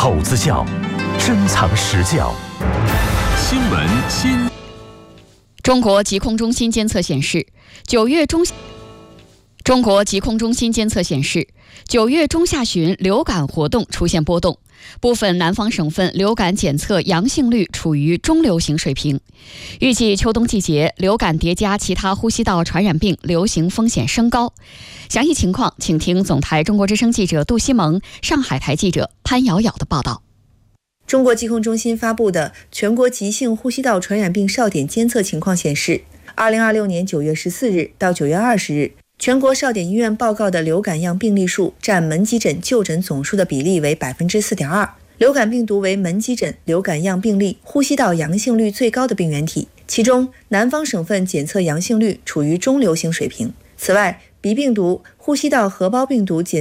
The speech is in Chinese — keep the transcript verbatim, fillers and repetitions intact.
口子窖，珍藏实教。 新闻新。 中国疾控中心监测显示，九月中。中国疾控中心监测显示，九月中下旬流感活动出现波动，部分南方省份流感检测阳性率处于中流行水平。预计秋冬季节流感叠加其他呼吸道传染病流行风险升高。详细情况，请听总台中国之声记者杜西蒙、上海台记者潘瑶瑶的报道。 中国疾控中心发布的全国急性呼吸道传染病哨点监测情况显示，二零二六年九月十四日到九月二十日，全国哨点医院报告的流感样病例数占门急诊就诊总数的比例为 百分之四点二， 流感病毒为门急诊流感样病例呼吸道阳性率最高的病原体，其中南方省份检测阳性率处于中流行水平。此外，鼻病毒、呼吸道合胞病毒检